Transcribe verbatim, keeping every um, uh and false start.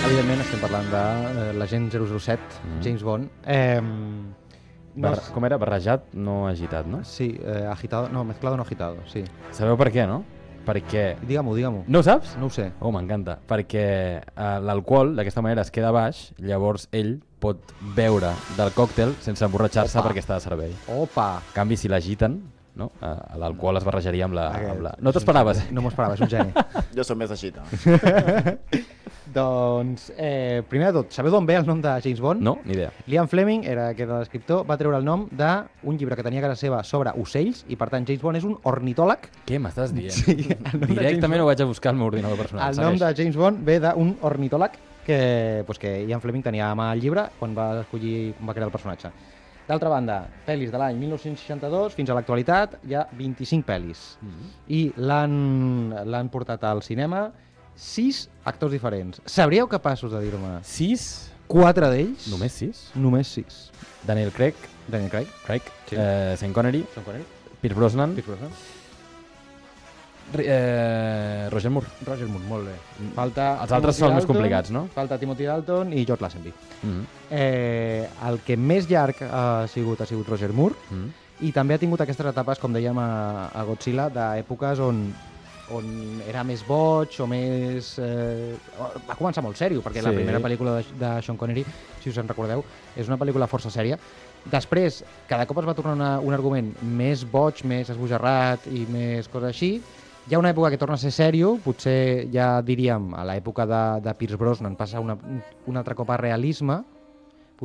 Evidentment estem parlant de eh, l'agent zero zero set, mm. James Bond. Eh, no Barra, és... Com era? Barrejat, no agitat, no? Sí, eh, agitado, no, mezclado no agitado, sí. Sabeu per què, no? Perquè... Digue-m'ho, digue-m'ho. No ho saps? No ho sé. Oh, m'encanta. Perquè eh, l'alcohol, d'aquesta manera, es queda baix, llavors ell pot beure del còctel sense emborratxar-se perquè està de servei. Opa! En canvi, si l'agiten, no? eh, l'alcohol es barrejaria amb la... Aquest, amb la... No t'ho esperaves? No m'ho esperava, és un geni. Jo som més així, no? Doncs, eh, primer de tot, sabeu d'on ve el nom de James Bond? No? Ni idea. Liam Fleming, era aquest l'escriptor, va treure el nom d'un llibre que tenia a casa seva sobre ocells i, per tant, James Bond és un ornitòleg. Què m'estàs dient? Sí, el nom de Directament ho vaig a buscar al meu ordinador personal. El nom de James Bond ve d'un ornitòleg que, pues, que Ian Fleming tenia a mà el llibre quan va escollir, quan va crear el personatge. D'altra banda, pel·lis de l'any mil nou-cents seixanta-dos fins a l'actualitat hi ha vint-i-cinc pel·lis. Mm-hmm. I l'han portat al cinema sis actors diferents. Sabríeu capaços de dir-me Sis? quatre d'ells? Només sis? Només sis. Daniel Craig, Daniel Craig, Craig, Sí. eh, Sean Connery, Sean Connery, Pierce Brosnan, Pierce Brosnan, eh, Roger Moore. Roger Moore, molt bé. Falta Els altres Timothy són més Dalton, complicats, no? Falta Timothy Dalton i George Lazenby. Mm-hmm. Eh, el que més llarg ha sigut ha sigut Roger Moore Mm-hmm. i també ha tingut aquestes etapes, com dèiem a, a Godzilla, d'èpoques on on era més boig o més... Eh, va començar molt sèrio, perquè sí. La primera pel·lícula de, de Sean Connery, si us en recordeu, és una pel·lícula força sèria. Després, cada cop es va tornar una, un argument més boig, més esbojarrat i més coses així. Hi ha una època que torna a ser sèrio, potser ja diríem a l'època de, de Pierce Brosnan passa una, un altre cop a realisme,